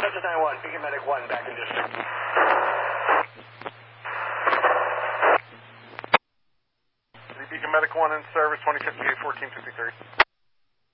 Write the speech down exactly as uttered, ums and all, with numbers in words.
Texas nine one, Beacon Medic one, back in district. Beacon Medic one in service, twenty fifty-eight, fourteen fifty-three.